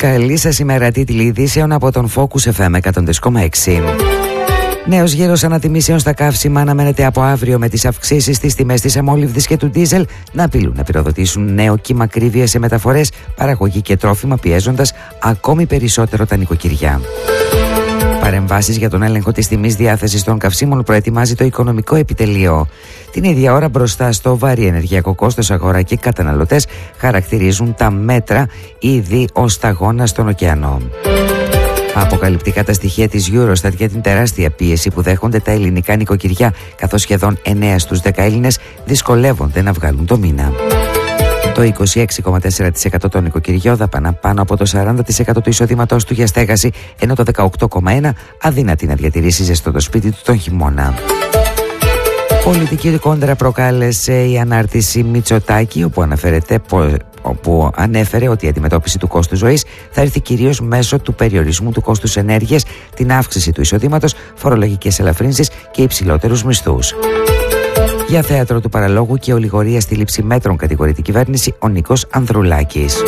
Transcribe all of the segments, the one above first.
Καλή σας ημέρα, τίτλοι ειδήσεων από τον Focus FM 100,6. Νέος γύρος ανατιμήσεων στα καύσιμα αναμένεται από αύριο, με τις αυξήσεις στις τιμές της αμόλυβδης και του ντίζελ να απειλούν να πυροδοτήσουν νέο κύμα ακρίβειας σε μεταφορές, παραγωγή και τρόφιμα, πιέζοντας ακόμη περισσότερο τα νοικοκυριά. Παρεμβάσεις για τον έλεγχο της τιμής διάθεσης των καυσίμων προετοιμάζει το Οικονομικό Επιτελείο. Την ίδια ώρα, μπροστά στο βαρύ ενεργειακό κόστος, αγορά και καταναλωτές χαρακτηρίζουν τα μέτρα ήδη ως σταγόνα στον ωκεανό. Αποκαλυπτικά τα στοιχεία της Eurostat για την τεράστια πίεση που δέχονται τα ελληνικά νοικοκυριά, καθώς σχεδόν 9 στους 10 Έλληνες δυσκολεύονται να βγάλουν το μήνα. Το 26,4% των νοικοκυριών δαπανά πάνω από το 40% του εισοδήματός του για στέγαση, ενώ το 18,1% αδύνατη να διατηρήσει ζεστό το σπίτι του τον χειμώνα. Πολιτική κόντρα προκάλεσε η ανάρτηση Μητσοτάκη, όπου ανέφερε ότι η αντιμετώπιση του κόστου ζωής θα έρθει κυρίως μέσω του περιορισμού του κόστους ενέργειας, την αύξηση του εισοδήματος, φορολογικές ελαφρύνσεις και υψηλότερους μισθούς. Για θέατρο του παραλόγου και ολιγορία στη λήψη μέτρων, κατηγορεί την κυβέρνηση ο Νίκος Ανδρουλάκης.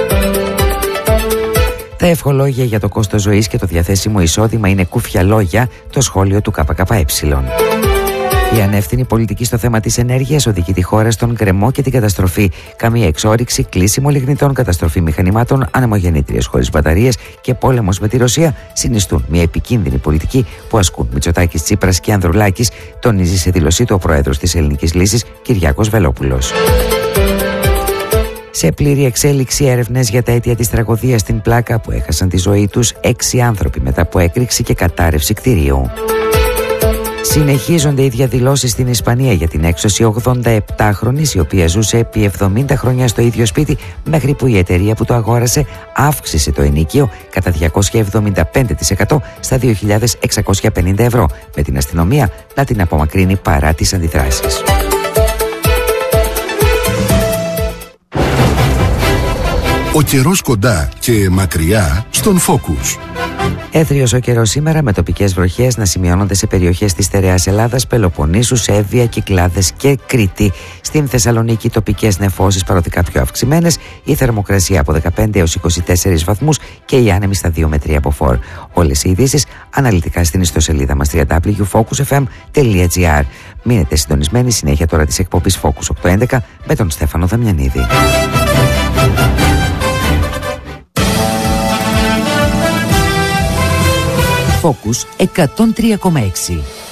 Τα ευχολόγια για το κόστος ζωής και το διαθέσιμο εισόδημα είναι κούφια λόγια, το σχόλιο του ΚΚΕ. Η ανεύθυνη πολιτική στο θέμα της ενέργειας οδηγεί τη χώρα στον γκρεμό και την καταστροφή. Καμία εξόρυξη, κλείσιμο λιγνητών, καταστροφή μηχανημάτων, ανεμογεννήτριες χωρίς μπαταρίες και πόλεμος με τη Ρωσία συνιστούν μια επικίνδυνη πολιτική που ασκούν Μητσοτάκης, Τσίπρας και Ανδρουλάκης, τονίζει σε δήλωσή του ο πρόεδρος της Ελληνικής Λύσης, Κυριάκος Βελόπουλος. Σε πλήρη εξέλιξη έρευνες για τα αίτια της τραγωδίας στην Πλάκα, που έχασαν τη ζωή τους 6 άνθρωποι μετά από έκρηξη και κατάρρευση κτηρίου. Συνεχίζονται οι διαδηλώσεις στην Ισπανία για την έξωση 87χρονης, η οποία ζούσε επί 70 χρόνια στο ίδιο σπίτι, μέχρι που η εταιρεία που το αγόρασε αύξησε το ενοίκιο κατά 275% στα 2.650 ευρώ, με την αστυνομία να την απομακρύνει παρά τις αντιδράσεις. Ο καιρός κοντά και μακριά στον Focus. Έθριος ο καιρός σήμερα, με τοπικές βροχές να σημειώνονται σε περιοχές της στερεάς Ελλάδας, Πελοποννήσου, Σέβια, Κυκλάδες και Κρήτη. Στην Θεσσαλονίκη τοπικές νεφώσεις παροδικά πιο αυξημένες, η θερμοκρασία από 15 έως 24 βαθμούς και η άνεμη στα 2 με 3 από φορ. Όλες οι ειδήσεις αναλυτικά στην ιστοσελίδα μας www.focusfm.gr. Μείνετε συντονισμένοι, συνέχεια τώρα της εκπομπής Focus 811 με τον Στέφανο Δαμιανίδη. Focus 103,6.